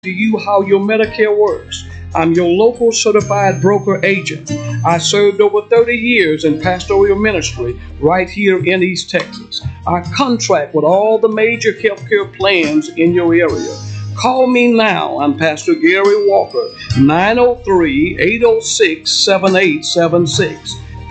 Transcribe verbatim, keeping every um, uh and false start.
to you how your Medicare works. I'm your local certified broker agent. I served over thirty years in pastoral ministry right here in East Texas. I contract with all the major healthcare plans in your area. Call me now. I'm Pastor Gary Walker, nine oh three, eight oh six, seven eight seven six.